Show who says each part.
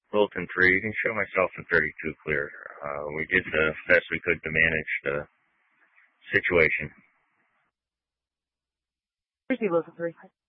Speaker 1: Wilton 3, you can show myself in 32 clear. We did the best we could to manage the situation.
Speaker 2: Here's Wilton 3.